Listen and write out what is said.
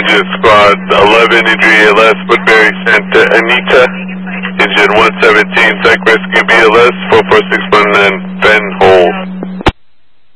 Engine Squad 11, injury ALS, Woodbury, Santa Anita. Engine 117, Psych Rescue BLS, 446